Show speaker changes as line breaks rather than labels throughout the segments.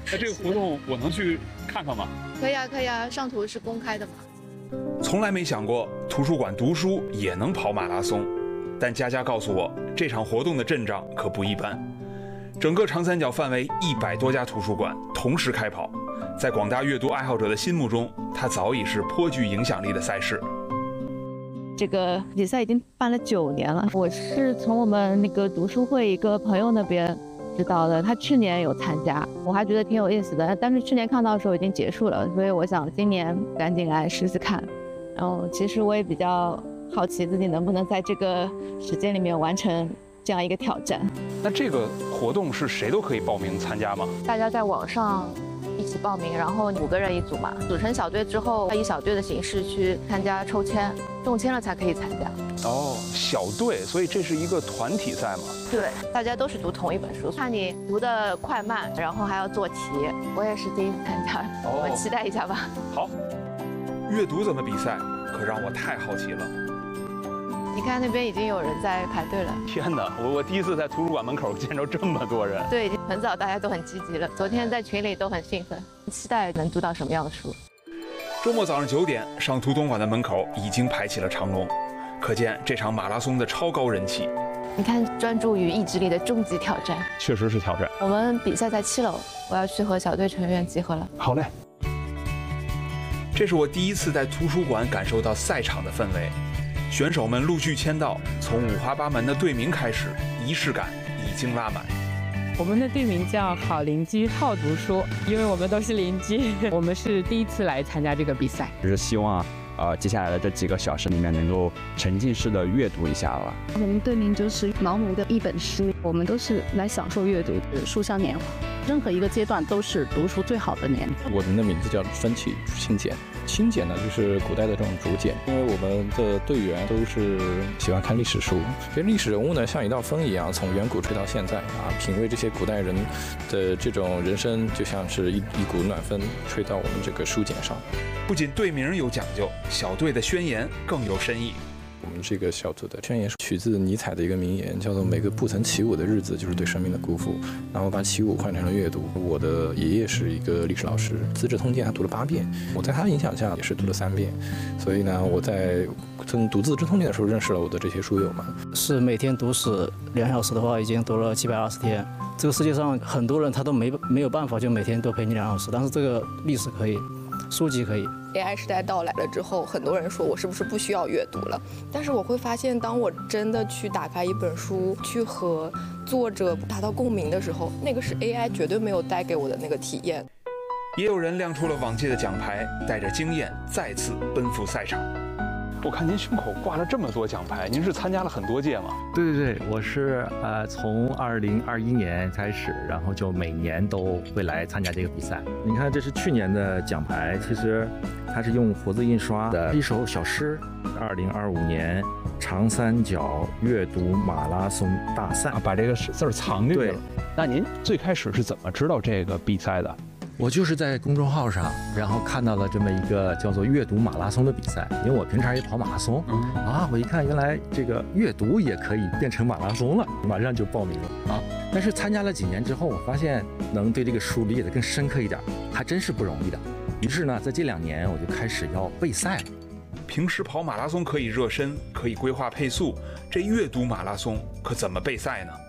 那这个活动我能去看看吗？
可以啊，可以啊，上图是公开的嘛。
从来没想过图书馆读书也能跑马拉松，但佳佳告诉我，这场活动的阵仗可不一般。整个长三角范围100多家图书馆同时开跑，在广大阅读爱好者的心目中，它早已是颇具影响力的赛事。
这个比赛已经办了9年了，我是从我们那个读书会一个朋友那边知道的，他去年有参加，我还觉得挺有意思的，但是去年看到的时候已经结束了，所以我想今年赶紧来试试看。然后其实我也比较好奇自己能不能在这个时间里面完成这样一个挑战。
那这个活动是谁都可以报名参加吗？
大家在网上一起报名，然后5个人一组嘛，组成小队之后，以小队的形式去参加抽签，中签了才可以参加。
哦，小队，所以这是一个团体赛嘛？
对，大家都是读同一本书，看你读的快慢，然后还要做题。我也是第一次参加，我们期待一下吧。
好，
阅读怎么比赛，可让我太好奇了。
你看那边已经有人在排队了。
天哪，我第一次在图书馆门口见着这么多人。
对，已经很早，大家都很积极了。昨天在群里都很兴奋，期待能读到什么样的书。
周末早上9点，上图东馆的门口已经排起了长龙，可见这场马拉松的超高人气。
你看，专注于意志力的终极挑战，
确实是挑战。
我们比赛在7楼，我要去和小队成员集合了。
好嘞。
这是我第一次在图书馆感受到赛场的氛围，选手们陆续签到，从五花八门的队名开始，仪式感已经拉满。
我们的队名叫好邻居好读书，因为我们都是邻居。我们是第一次来参加这个比赛，
就是希望接下来的这几个小时里面能够沉浸式的阅读一下了。
我们队名就是毛姆的一本书，我们都是来享受阅读的书香年华。任何一个阶段都是读书最好的年。
我们的名字叫分体清简，清简呢就是古代的这种竹简，因为我们的队员都是喜欢看历史书，其实历史人物呢像一道风一样，从远古吹到现在啊，品味这些古代人的这种人生，就像是一股暖风吹到我们这个书简上。
不仅队名有讲究，小队的宣言更有深意。
我们这个小组的宣言取自尼采的一个名言，叫做每个不曾起舞的日子就是对生命的辜负。然后把起舞换成了阅读。我的爷爷是一个历史老师，《资治通鉴》他读了8遍，我在他影响下也是读了3遍。所以呢，我在读《资治通鉴》的时候认识了我的这些书友们。
是每天读史2小时的话，已经读了720天。这个世界上很多人他都没有办法就每天都陪你2小时，但是这个历史可以，书籍可以。
AI 时代到来了之后，很多人说我是不是不需要阅读了？但是我会发现，当我真的去打开一本书，去和作者达到共鸣的时候，那个是 AI 绝对没有带给我的那个体验。
也有人亮出了往届的奖牌，带着经验再次奔赴赛场。
我看您胸口挂了这么多奖牌，您是参加了很多届吗？
对，我是从2021年开始，然后就每年都会来参加这个比赛。你看，这是去年的奖牌，其实它是用活字印刷的一首小诗。2025年长三角阅读马拉松大赛，
把这个字藏进去了。那您最开始是怎么知道这个比赛的？
我就是在公众号上，然后看到了这么一个叫做阅读马拉松的比赛，因为我平常也跑马拉松，我一看原来这个阅读也可以变成马拉松了，马上就报名了啊。但是参加了几年之后，我发现能对这个书理解得更深刻一点，还真是不容易的。于是呢，在这2年我就开始要备赛了。
平时跑马拉松可以热身，可以规划配速，这阅读马拉松可怎么备赛呢？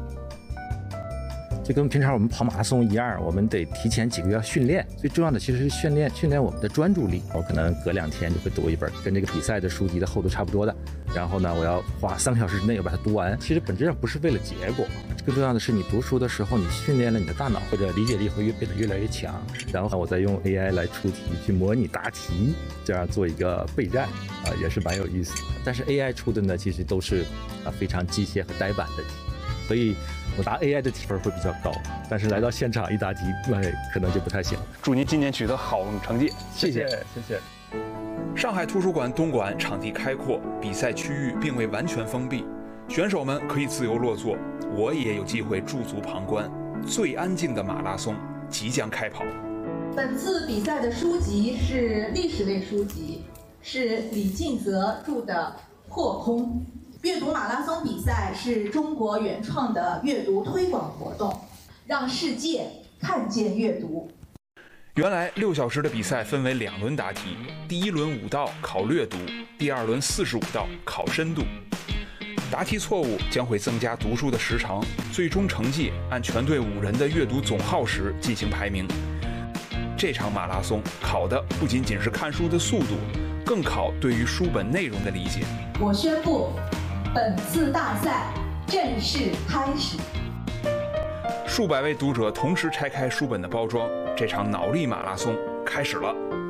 就跟平常我们跑马拉松一样，我们得提前几个月训练。最重要的其实是训练我们的专注力。我可能隔2天就会读一本跟这个比赛的书籍的厚度差不多的，然后呢，我要花3个小时之内要把它读完。其实本质上不是为了结果，更重要的是你读书的时候，你训练了你的大脑，或者理解力会变得越来越强。然后我再用 AI 来出题，去模拟答题，这样做一个备战也是蛮有意思的。但是 AI 出的呢，其实都是非常机械和呆板的题，所以我答 AI 的题分会比较高，但是来到现场一答题，可能就不太行。
祝您今年取得好成绩，谢谢。
上海图书馆东馆场地开阔，比赛区域并未完全封闭，选手们可以自由落座，我也有机会驻足旁观。最安静的马拉松即将开跑。
本次比赛的书籍是历史类书籍，是李敬泽著的《破空》。阅读马拉松比赛是中国原创的阅读推广活动，让世界看见阅读。
原来6小时的比赛分为2轮答题，第1轮5道考略读，第2轮45道考深度。答题错误将会增加读书的时长，最终成绩按全队5人的阅读总耗时进行排名。这场马拉松考的不仅仅是看书的速度，更考对于书本内容的理解。
我宣布，本次大赛正式开始。
数百位读者同时拆开书本的包装，这场脑力马拉松开始了。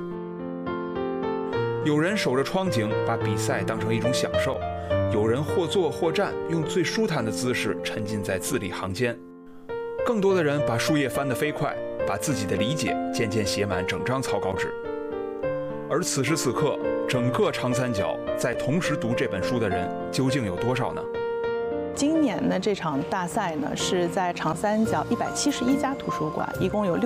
有人守着窗景，把比赛当成一种享受；有人或坐或站，用最舒坦的姿势沉浸在字里行间。更多的人把书页翻得飞快，把自己的理解渐渐写满整张草稿纸。而此时此刻，整个长三角在同时读这本书的人究竟有多少呢？
今年的这场大赛呢，是在长三角171家图书馆，一共有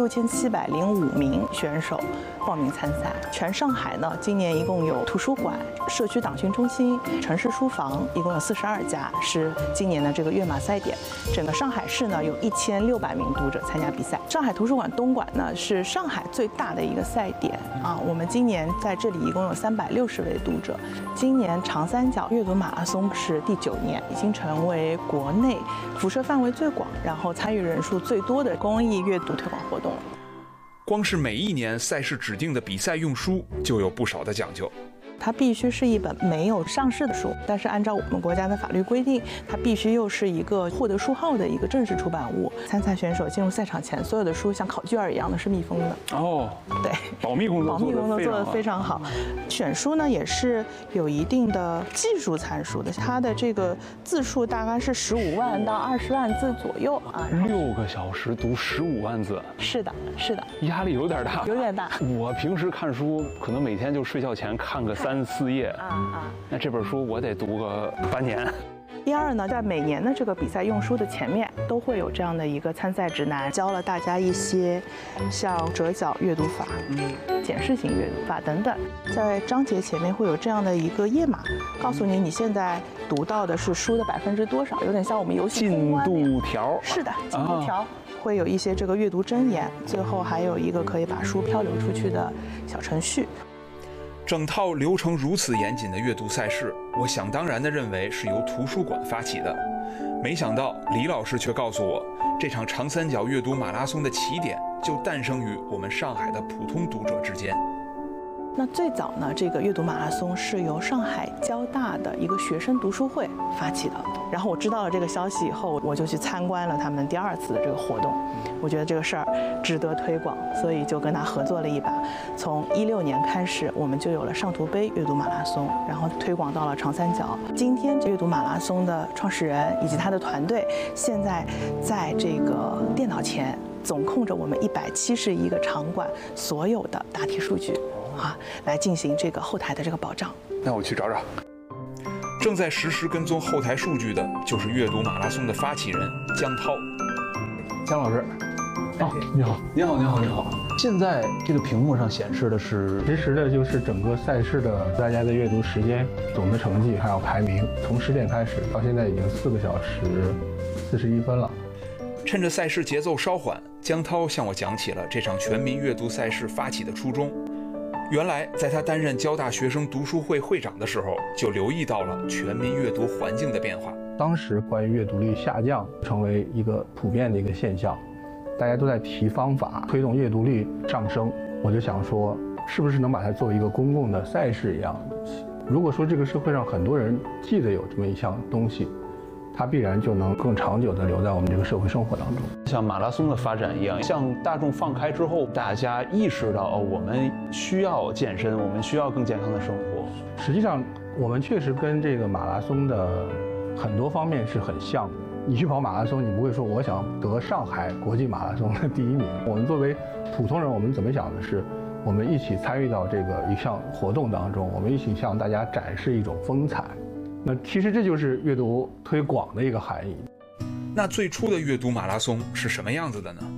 6705名选手报名参赛。全上海呢，今年一共有图书馆、社区党训中心、城市书房，一共有42家，是今年的这个跃马赛点。整个上海市呢，有1600名读者参加比赛。上海图书馆东馆呢，是上海最大的一个赛点啊。我们今年在这里一共有360位读者。今年长三角阅读马拉松是第9年，已经成为国内辐射范围最广，然后参与人数最多的公益阅读推广活动了。
光是每一年赛事指定的比赛用书就有不少的讲究。
它必须是一本没有上市的书，但是按照我们国家的法律规定，它必须又是一个获得书号的一个正式出版物。参赛选手进入赛场前，所有的书像考卷一样的是密封的。
哦，
对，
保密工作
做得非常好。选书呢也是有一定的技术参数的，它的这个字数大概是15万到20万字左右啊。
6个小时读15万字，
是的，是的，
压力有点大，
有点大。
我平时看书可能每天就睡觉前看个3、4页那这本书我得读个半年。
第二呢，在每年的这个比赛用书的前面都会有这样的一个参赛指南，教了大家一些像折角阅读法、检视型阅读法等等。在章节前面会有这样的一个页码，告诉你现在读到的是书的多少，有点像我们游戏
进度条。
是的，进度条。会有一些这个阅读箴言，最后还有一个可以把书漂流出去的小程序。
整套流程如此严谨的阅读赛事，我想当然地认为是由图书馆发起的。没想到李老师却告诉我，这场长三角阅读马拉松的起点就诞生于我们上海的普通读者之间。
那最早呢，这个阅读马拉松是由上海交大的一个学生读书会发起的。然后我知道了这个消息以后，我就去参观了他们第2次的这个活动。我觉得这个事儿值得推广，所以就跟他合作了一把。从16年开始，我们就有了上图杯阅读马拉松，然后推广到了长三角。今天这阅读马拉松的创始人以及他的团队，现在在这个电脑前总控着我们171个场馆所有的答题数据。来进行这个后台的这个保障。
那我去找找。正在实时跟踪后台数据的就是阅读马拉松的发起人江涛。
江老师，你好，你好，你好，你好。现在这个屏幕上显示的是
实时的，就是整个赛事的大家的阅读时间、总的成绩还有排名，从10点开始到现在已经4个小时41分了。
趁着赛事节奏稍缓，江涛向我讲起了这场全民阅读赛事发起的初衷。原来，在他担任交大学生读书会会长的时候，就留意到了全民阅读环境的变化。
当时关于阅读率下降成为一个普遍的一个现象，大家都在提方法推动阅读率上升。我就想说，是不是能把它作为一个公共的赛事一样的东西？如果说这个社会上很多人记得有这么一项东西，它必然就能更长久地留在我们这个社会生活当中。
像马拉松的发展一样，像大众放开之后，大家意识到我们需要健身，我们需要更健康的生活。
实际上，我们确实跟这个马拉松的很多方面是很像的。你去跑马拉松，你不会说我想得上海国际马拉松的第1名。我们作为普通人，我们怎么想的是，我们一起参与到这个一项活动当中，我们一起向大家展示一种风采。那其实这就是阅读推广的一个含义。
那最初的阅读马拉松是什么样子的呢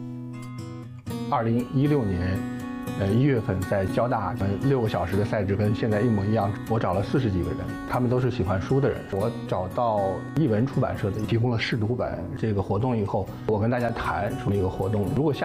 ？2016年1月份在交大6个小时的赛制跟现在一模一样。我找了40几个人，他们都是喜欢书的人。我找到译文出版社的提供了试读本这个活动以后，我跟大家谈说一个活动，如果下